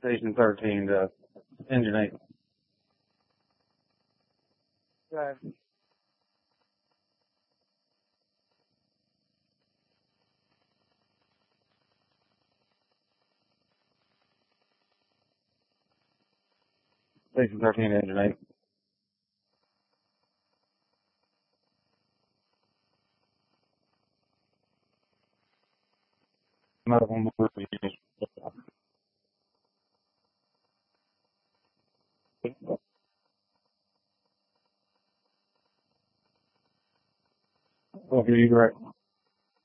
Station 13 to Engine 8. Right. Station 13 to Engine 8. Medical emergency. Well, you're right.